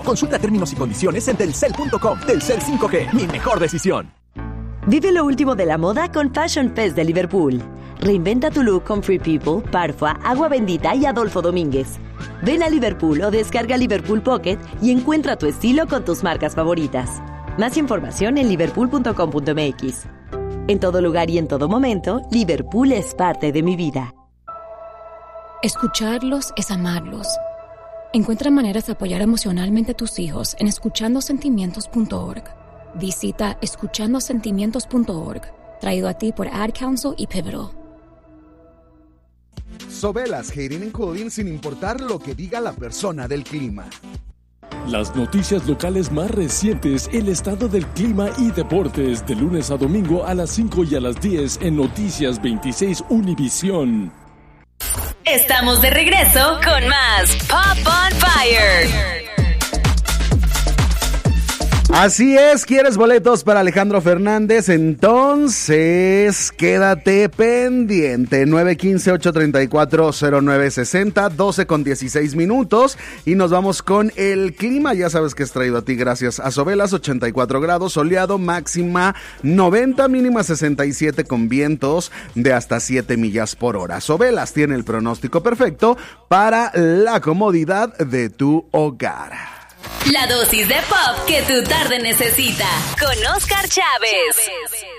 Consulta términos y condiciones en telcel.com. Telcel 5G, mi mejor decisión. Vive lo último de la moda con Fashion Fest de Liverpool. Reinventa tu look con Free People, Parfua, Agua Bendita y Adolfo Domínguez. Ven a Liverpool o descarga Liverpool Pocket y encuentra tu estilo con tus marcas favoritas. Más información en liverpool.com.mx. En todo lugar y en todo momento, Liverpool es parte de mi vida. Escucharlos es amarlos. Encuentra maneras de apoyar emocionalmente a tus hijos en escuchandosentimientos.org. Visita escuchandosentimientos.org, traído a ti por Ad Council y Pivotal. Sobelas Heating and Cooling, sin importar lo que diga la persona del clima. Las noticias locales más recientes, el estado del clima y deportes, de lunes a domingo a las 5 y a las 10 en Noticias 26 Univisión. Estamos de regreso con más Pop on Fire. Así es, ¿quieres boletos para Alejandro Fernández? Entonces, quédate pendiente. 915-834-0960, 12:16 y nos vamos con el clima. Ya sabes que es traído a ti gracias a Sobelas, 84 grados, soleado, máxima 90, mínima 67 con vientos de hasta 7 millas por hora. Sobelas tiene el pronóstico perfecto para la comodidad de tu hogar. La dosis de pop que tu tarde necesita. Con Oscar Chávez.